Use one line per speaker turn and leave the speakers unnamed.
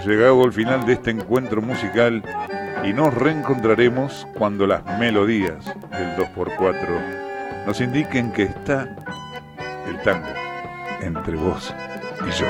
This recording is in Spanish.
llegado al final de este encuentro musical y nos reencontraremos cuando las melodías del 2x4 nos indiquen que está el tango entre vos y yo.